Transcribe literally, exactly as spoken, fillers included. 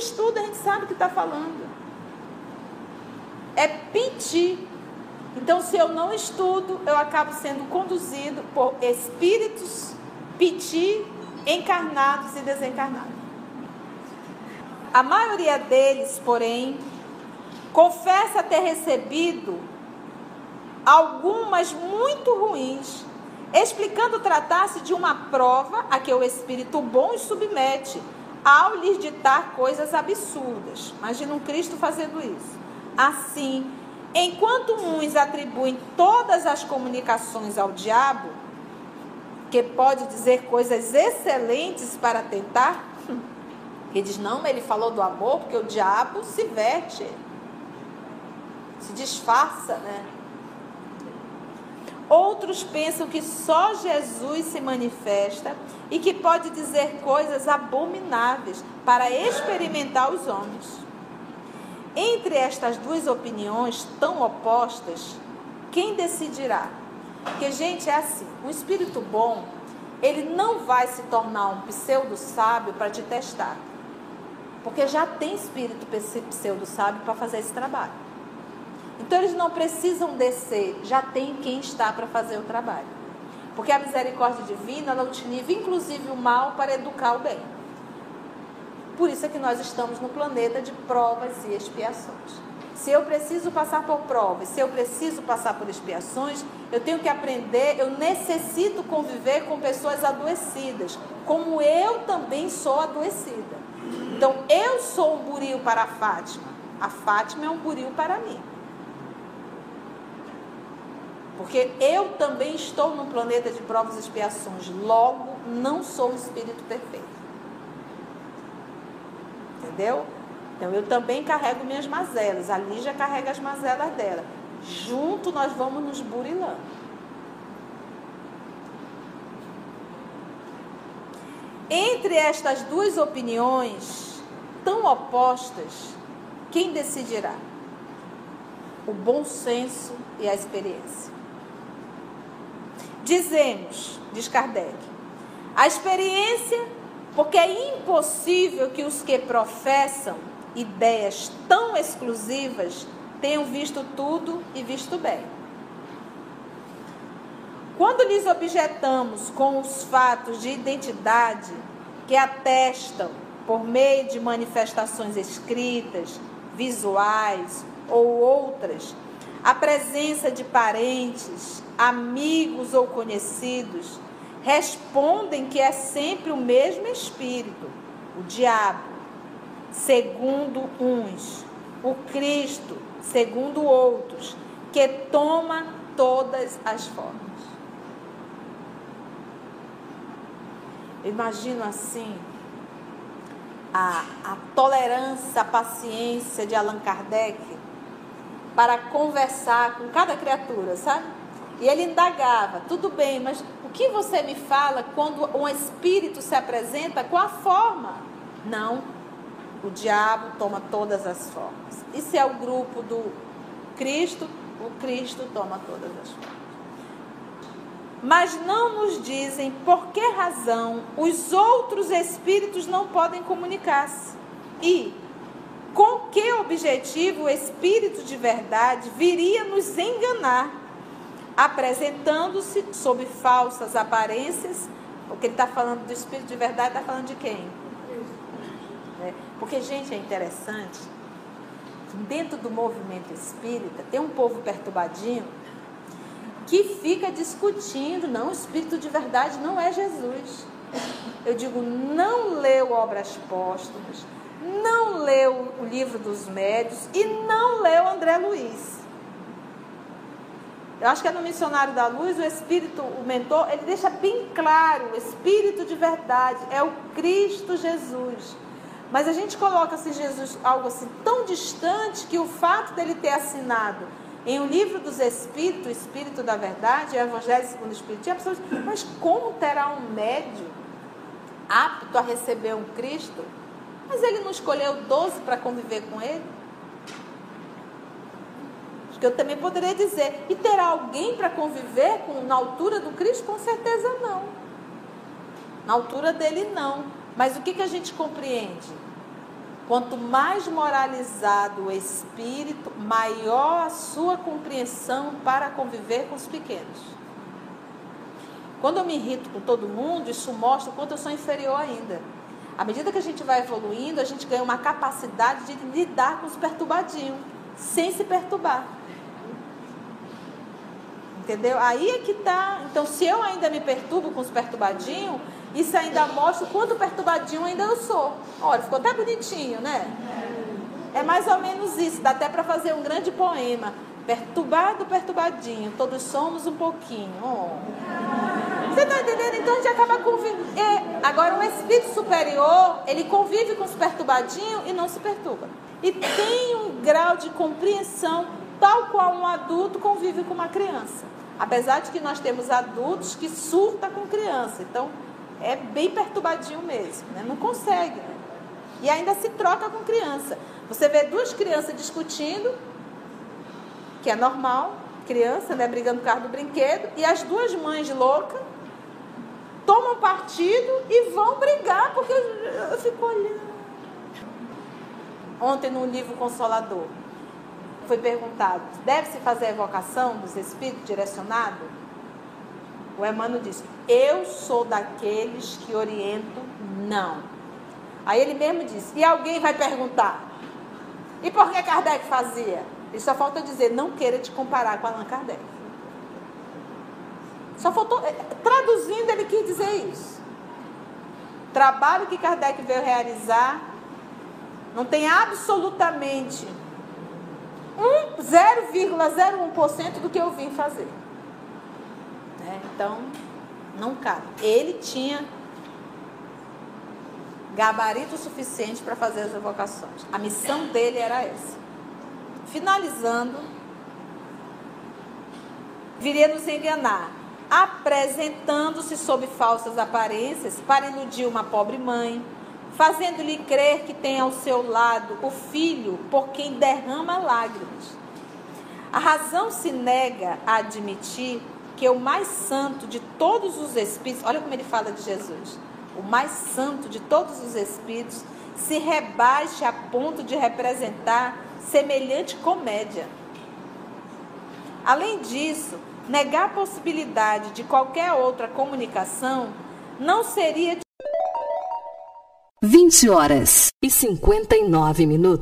estuda, a gente sabe o que está falando. É piti. Então, se eu não estudo, eu acabo sendo conduzido por espíritos piti, encarnados e desencarnados. A maioria deles, porém, confessa ter recebido algumas muito ruins, explicando tratar-se de uma prova a que o espírito bom os submete, ao lhes ditar coisas absurdas. Imagina um Cristo fazendo isso. Assim, enquanto uns atribuem todas as comunicações ao diabo, que pode dizer coisas excelentes para tentar, ele diz, não, mas ele falou do amor, porque o diabo se veste, se disfarça, né? Outros pensam que só Jesus se manifesta e que pode dizer coisas abomináveis para experimentar os homens. Entre estas duas opiniões tão opostas, quem decidirá? Porque, gente, é assim, um espírito bom, ele não vai se tornar um pseudo-sábio para te testar. Porque já tem espírito pseudo-sábio para fazer esse trabalho. Então, eles não precisam descer, já tem quem está para fazer o trabalho. Porque a misericórdia divina, ela utiliza inclusive o mal para educar o bem. Por isso é que nós estamos no planeta de provas e expiações. Se eu preciso passar por provas, se eu preciso passar por expiações, eu tenho que aprender, eu necessito conviver com pessoas adoecidas, como eu também sou adoecida. Então, eu sou um buril para a Fátima, a Fátima é um buril para mim. Porque eu também estou num planeta de provas e expiações, logo não sou um espírito perfeito. Entendeu? Então eu também carrego minhas mazelas, a Lígia carrega as mazelas dela. Junto nós vamos nos burilando. Entre estas duas opiniões tão opostas, quem decidirá? O bom senso e a experiência. Dizemos, diz Kardec, a experiência, porque é impossível que os que professam ideias tão exclusivas tenham visto tudo e visto bem. Quando lhes objetamos com os fatos de identidade que atestam, por meio de manifestações escritas, visuais ou outras, a presença de parentes, amigos ou conhecidos, respondem que é sempre o mesmo espírito, o diabo, segundo uns, o Cristo, segundo outros, que toma todas as formas. Eu imagino assim, a, a tolerância, a paciência de Allan Kardec para conversar com cada criatura, sabe? E ele indagava, tudo bem, mas o que você me fala quando um espírito se apresenta com a forma? Não, o diabo toma todas as formas. E se é o grupo do Cristo, o Cristo toma todas as formas. Mas não nos dizem por que razão os outros espíritos não podem comunicar-se. E com que objetivo o espírito de verdade viria nos enganar, apresentando-se sob falsas aparências? Porque ele está falando do espírito de verdade, está falando de quem? É, porque, gente, é interessante, dentro do movimento espírita, tem um povo perturbadinho que fica discutindo, não, o espírito de verdade não é Jesus. Eu digo, não leu Obras Póstumas, não leu o Livro dos Médios e não leu André Luiz. Eu acho que é no Missionário da Luz, o espírito, o mentor, ele deixa bem claro, o espírito de verdade é o Cristo Jesus. Mas a gente coloca assim, Jesus, algo assim tão distante, que o fato dele ter assinado em O Livro dos Espíritos, o Espírito da Verdade, o Evangelho segundo o Espiritismo, a pessoa diz, mas como terá um médium apto a receber um Cristo? Mas ele não escolheu doze para conviver com ele? Acho que eu também poderia dizer, e terá alguém para conviver com, na altura do Cristo? Com certeza não. Na altura dele não. Mas o que, que a gente compreende? Quanto mais moralizado o espírito, maior a sua compreensão para conviver com os pequenos. Quando eu me irrito com todo mundo, isso mostra o quanto eu sou inferior ainda. À medida que a gente vai evoluindo, a gente ganha uma capacidade de lidar com os perturbadinhos, sem se perturbar. Entendeu? Aí é que está. Então, se eu ainda me perturbo com os perturbadinhos, isso ainda mostra o quanto perturbadinho ainda eu sou. Olha, ficou até bonitinho, né? É mais ou menos isso. Dá até para fazer um grande poema. Perturbado, perturbadinho. Todos somos um pouquinho. Oh. Você está entendendo? Então, a gente acaba convivendo. É. Agora, o espírito superior, ele convive com os perturbadinhos e não se perturba. E tem um grau de compreensão tal qual um adulto convive com uma criança. Apesar de que nós temos adultos que surtam com criança. Então, é bem perturbadinho mesmo, né? Não consegue, né? E ainda se troca com criança. Você vê duas crianças discutindo, que é normal, criança, né, brigando por causa do brinquedo, e as duas mães loucas tomam partido e vão brigar, porque eu, eu fico olhando. Ontem, no livro Consolador, foi perguntado, deve-se fazer a evocação dos espíritos direcionados? O Emmanuel disse, eu sou daqueles que oriento, não. Aí ele mesmo disse, e alguém vai perguntar, e por que Kardec fazia? Ele só falta dizer, não queira te comparar com Allan Kardec. Só faltou, traduzindo, ele quis dizer isso. O trabalho que Kardec veio realizar, não tem absolutamente zero vírgula zero um por cento do que eu vim fazer. Né? Então, não cabe. Ele tinha gabarito suficiente para fazer as evocações. A missão dele era essa. Finalizando, viria nos enganar, apresentando-se sob falsas aparências para iludir uma pobre mãe, fazendo-lhe crer que tem ao seu lado o filho por quem derrama lágrimas. A razão se nega a admitir que o mais santo de todos os espíritos, olha como ele fala de Jesus, o mais santo de todos os espíritos se rebaixe a ponto de representar semelhante comédia. Além disso, negar a possibilidade de qualquer outra comunicação não seria... vinte horas e cinquenta e nove minutos.